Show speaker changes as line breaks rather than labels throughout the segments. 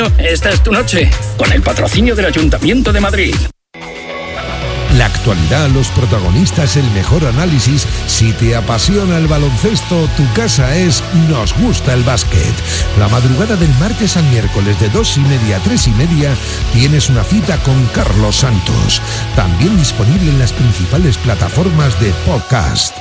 Esta es tu noche, con el patrocinio del Ayuntamiento de Madrid.
La actualidad, los protagonistas, el mejor análisis. Si te apasiona el baloncesto, tu casa es Nos Gusta el Básquet. La madrugada del martes al miércoles de 2:30 a 3:30 tienes una cita con Carlos Santos. También disponible en las principales plataformas de podcast.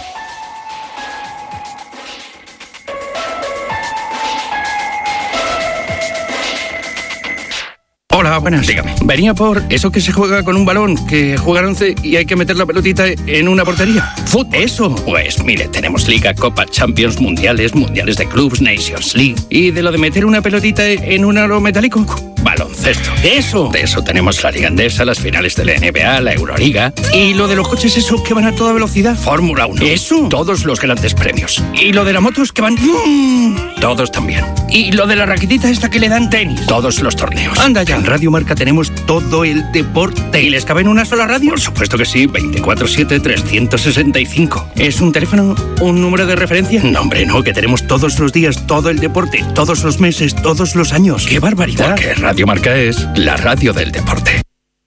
Hola, buenas. Dígame. Venía por eso que se juega con un balón, que juegan 11 y hay que meter la pelotita en una portería. ¿Fútbol? Eso. Pues mire, tenemos Liga, Copa, Champions, Mundiales de Clubs, Nations League. ¿Y de lo de meter una pelotita en un aro metálico? Baloncesto. ¡Eso! De eso tenemos la Liga Endesa, las finales de la NBA, la Euroliga. ¿Y lo de los coches esos que van a toda velocidad? Fórmula 1. ¡Eso! Todos los grandes premios. ¿Y lo de las motos que van? Todos también. ¿Y lo de la raquetita esta que le dan tenis? Todos los torneos. Anda ya. En Radio Marca tenemos todo el deporte. ¿Y les cabe en una sola radio? Por supuesto que sí. 24/7, 365. ¿Es un teléfono? ¿Un número de referencia? No, hombre, no. Que tenemos todos los días todo el deporte. Todos los meses, todos los años. ¡Qué barbaridad! Porque Radio Marca es la radio del deporte.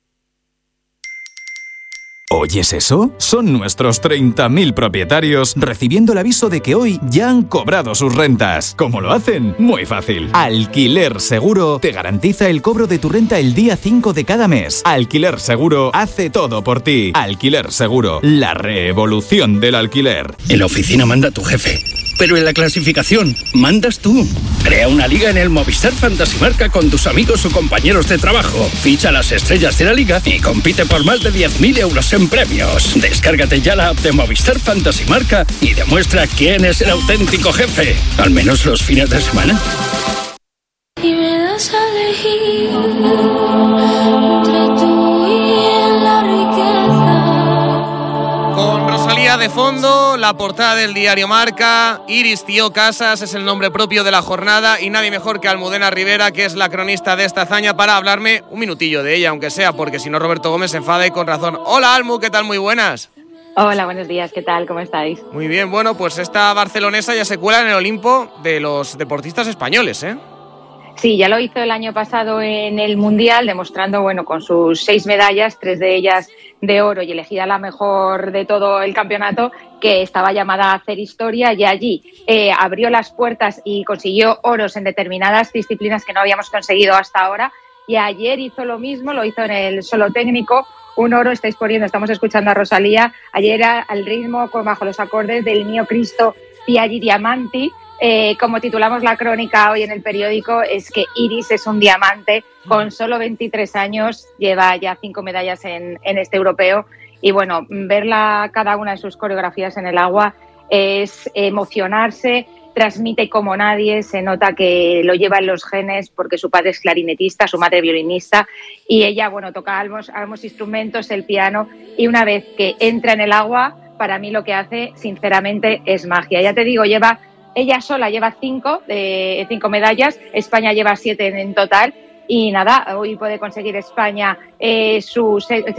¿Oyes eso? Son nuestros 30.000 propietarios recibiendo el aviso de que hoy ya han cobrado sus rentas. ¿Cómo lo hacen? Muy fácil. Alquiler Seguro te garantiza el cobro de tu renta el día 5 de cada mes. Alquiler Seguro hace todo por ti. Alquiler Seguro, la revolución del alquiler.
En la oficina manda tu jefe, pero en la clasificación mandas tú. Crea una liga en el Movistar Fantasy Marca con tus amigos o compañeros de trabajo. Ficha las estrellas de la liga y compite por más de 10.000 euros en premios. Descárgate ya la app de Movistar Fantasy Marca y demuestra quién es el auténtico jefe. Al menos los fines de semana.
Y me das a elegir entre tú y la riqueza.
Con Rosalía de fondo, la portada del diario Marca. Iris Tío Casas es el nombre propio de la jornada y nadie mejor que Almudena Rivera, que es la cronista de esta hazaña, para hablarme un minutillo de ella, aunque sea, porque si no Roberto Gómez se enfada y con razón. Hola Almu, ¿qué tal? Muy buenas.
Hola, buenos días, ¿qué tal? ¿Cómo estáis?
Muy bien, bueno, pues esta barcelonesa ya se cuela en el Olimpo de los deportistas españoles, ¿eh?
Sí, ya lo hizo el año pasado en el Mundial, demostrando, bueno, con sus 6 medallas, 3 de ellas de oro y elegida la mejor de todo el campeonato, que estaba llamada a hacer historia, y allí abrió las puertas y consiguió oros en determinadas disciplinas que no habíamos conseguido hasta ahora. Y ayer hizo lo mismo, lo hizo en el solo técnico, un oro, estáis poniendo, estamos escuchando a Rosalía, ayer al ritmo, bajo los acordes del Mio Cristo Piaggi Diamanti. Como titulamos la crónica hoy en el periódico, es que Iris es un diamante. Con solo 23 años lleva ya 5 medallas en este europeo, y bueno, verla cada una de sus coreografías en el agua es emocionarse, transmite como nadie, se nota que lo lleva en los genes porque su padre es clarinetista, su madre violinista, y ella, bueno, toca ambos instrumentos, el piano, y una vez que entra en el agua, para mí lo que hace, sinceramente, es magia. Ya te digo, ella sola lleva 5 medallas, España lleva 7 en total, y nada, hoy puede conseguir España su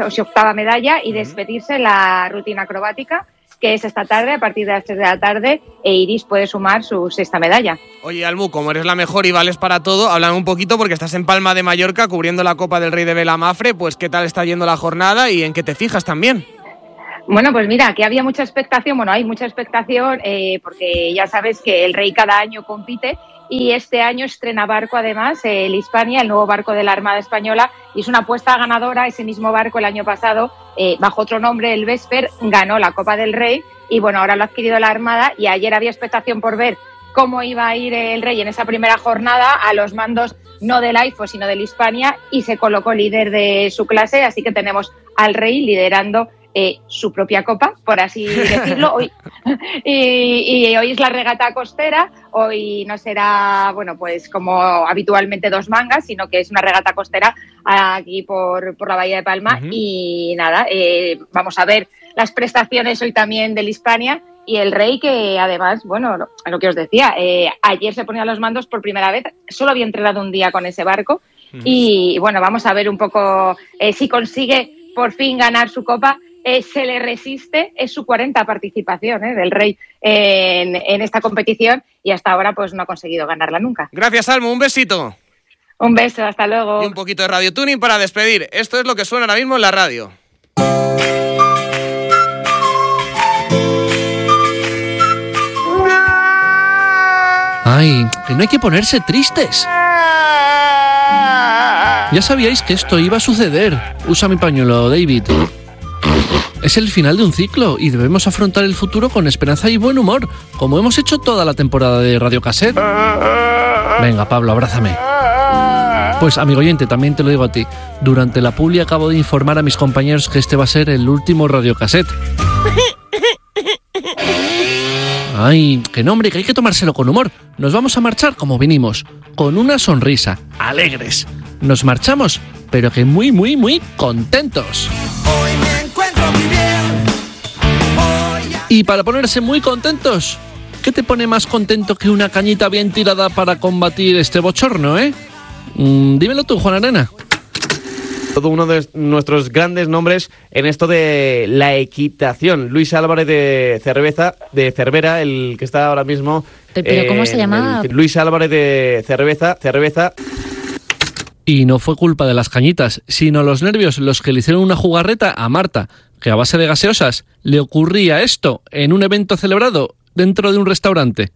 8ª medalla y despedirse en la rutina acrobática, que es esta tarde, a partir de las 3 de la tarde, e Iris puede sumar su 6ª medalla.
Oye, Almu, como eres la mejor y vales para todo, háblame un poquito, porque estás en Palma de Mallorca cubriendo la Copa del Rey de Vela Mafre, pues ¿qué tal está yendo la jornada y en qué te fijas también?
Bueno, pues mira, aquí había mucha expectación, hay mucha expectación porque ya sabes que el Rey cada año compite, y este año estrena barco además, el Hispania, el nuevo barco de la Armada Española, y es una apuesta ganadora. Ese mismo barco el año pasado, bajo otro nombre, el Vesper, ganó la Copa del Rey, y bueno, ahora lo ha adquirido la Armada, y ayer había expectación por ver cómo iba a ir el Rey en esa primera jornada a los mandos no del AIFO sino del Hispania, y se colocó líder de su clase, así que tenemos al Rey liderando su propia copa, por así decirlo. Hoy, y hoy es la regata costera. Hoy no será, bueno, pues como habitualmente 2 mangas, sino que es una regata costera aquí por la Bahía de Palma. Uh-huh. Y nada, vamos a ver las prestaciones hoy también del Hispania, y el Rey, que además, bueno, lo que os decía, ayer se ponía a los mandos por primera vez, solo había entrenado un día con ese barco. Uh-huh. Y bueno, vamos a ver un poco si consigue por fin ganar su copa. Se le resiste, es su 40ª participación del Rey en esta competición, y hasta ahora pues no ha conseguido ganarla nunca.
Gracias, Almu, un besito.
Un beso, hasta luego.
Y un poquito de Radio Tuning para despedir. Esto es lo que suena ahora mismo en la radio.
Ay, que no hay que ponerse tristes. Ya sabíais que esto iba a suceder. Usa mi pañuelo, David. Es el final de un ciclo y debemos afrontar el futuro con esperanza y buen humor, como hemos hecho toda la temporada de Radio Cassette. Venga, Pablo, abrázame. Pues, amigo oyente, también te lo digo a ti. Durante la publi acabo de informar a mis compañeros que este va a ser el último Radio Cassette. Ay, que no, hombre, que hay que tomárselo con humor. Nos vamos a marchar como vinimos, con una sonrisa, alegres. Nos marchamos, pero que muy, muy, muy contentos.
Hoy me encuentro muy bien.
Y para ponerse muy contentos, ¿qué te pone más contento que una cañita bien tirada para combatir este bochorno, dímelo tú, Juan Arena.
Todo uno de nuestros grandes nombres en esto de la equitación. Luis Álvarez de Cervera, el que está ahora mismo...
¿Pero cómo se llamaba?
Luis Álvarez de Cerveza.
Y no fue culpa de las cañitas, sino los nervios los que le hicieron una jugarreta a Marta, que a base de gaseosas le ocurría esto en un evento celebrado dentro de un restaurante.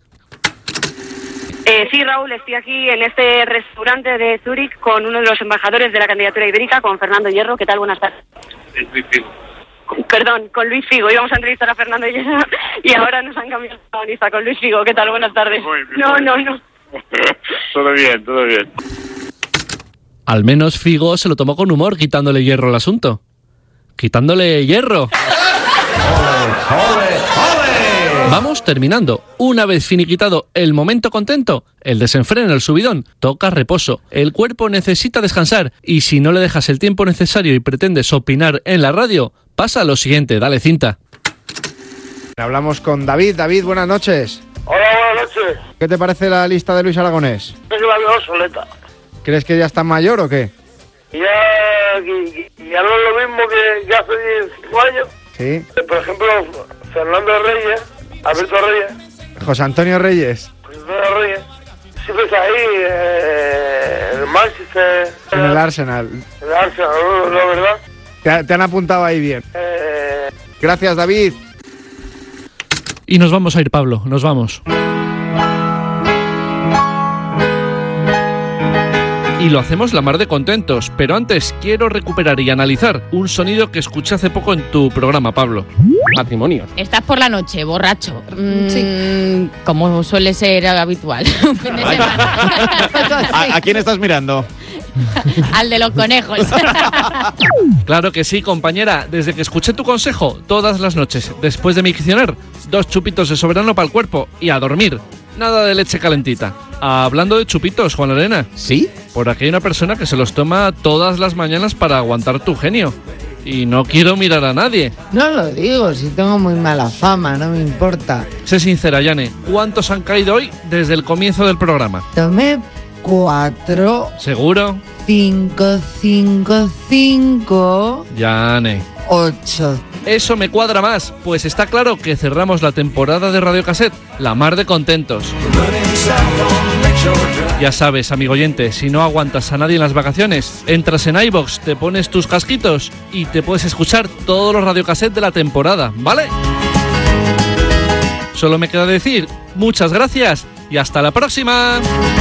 Sí, Raúl, estoy aquí en este restaurante de Zúrich con uno de los embajadores de la candidatura ibérica, con Fernando Hierro. ¿Qué tal? Buenas tardes.
Luis Figo.
Perdón, con Luis Figo. Íbamos a entrevistar a Fernando Hierro y ahora nos han cambiado de protagonista con Luis Figo. ¿Qué tal? Buenas tardes.
Muy bien,
No.
Todo bien.
Al menos Figo se lo tomó con humor, quitándole hierro al asunto. ¡Quitándole hierro! Vamos terminando. Una vez finiquitado el momento contento, el desenfreno, el subidón, toca reposo. El cuerpo necesita descansar y si no le dejas el tiempo necesario y pretendes opinar en la radio, pasa a lo siguiente, dale cinta.
Hablamos con David. David, buenas noches.
Hola, buenas noches.
¿Qué te parece la lista de Luis Aragonés?
Es la veo obsoleta.
¿Crees que ya está mayor o qué?
Ya no es lo mismo que hace 5 años.
Sí.
Por ejemplo, Fernando Reyes, Alberto Reyes.
José Antonio Reyes.
Siempre está ahí, en el Manchester.
En el Arsenal.
En el Arsenal, la verdad.
Te han apuntado ahí bien. Gracias, David.
Y nos vamos a ir, Pablo, nos vamos. Y lo hacemos la mar de contentos, pero antes quiero recuperar y analizar un sonido que escuché hace poco en tu programa, Pablo. Matrimonio.
Estás por la noche, borracho.
Sí.
Como suele ser habitual. Un fin de semana.
¿A quién estás mirando?
Al de los conejos.
Claro que sí, compañera. Desde que escuché tu consejo, todas las noches, después de miccionar, 2 chupitos de Soberano para el cuerpo y a dormir. Nada de leche calentita. Hablando de chupitos, Juan Arena.
¿Sí?
Por aquí hay una persona que se los toma todas las mañanas para aguantar tu genio. Y no quiero mirar a nadie.
No lo digo, si tengo muy mala fama, no me importa.
Sé sincera, Yane, ¿cuántos han caído hoy desde el comienzo del programa?
Tomé 4.
¿Seguro?
5, 5, 5.
Yane.
8.
Eso me cuadra más, pues está claro que cerramos la temporada de Radio Cassette, la mar de contentos. Ya sabes, amigo oyente, si no aguantas a nadie en las vacaciones, entras en iVoox, te pones tus casquitos y te puedes escuchar todos los Radio Cassette de la temporada, ¿vale? Solo me queda decir muchas gracias y hasta la próxima.